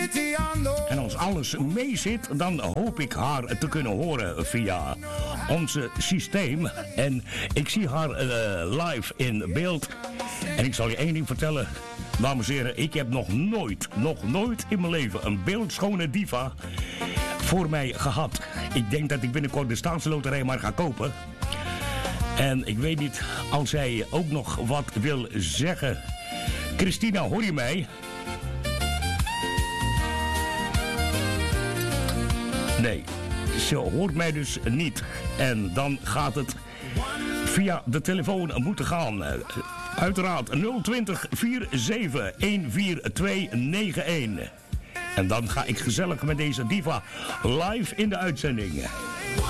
En als alles mee zit, dan hoop ik haar te kunnen horen via ons systeem. En ik zie haar live in beeld. En ik zal je één ding vertellen, dames en heren. Ik heb nog nooit in mijn leven een beeldschone diva voor mij gehad. Ik denk dat ik binnenkort de staatsloterij maar ga kopen. En ik weet niet als zij ook nog wat wil zeggen. Christina, hoor je mij? Nee, ze hoort mij dus niet. En dan gaat het via de telefoon moeten gaan. Uiteraard 020 47 14291. En dan ga ik gezellig met deze diva live in de uitzending.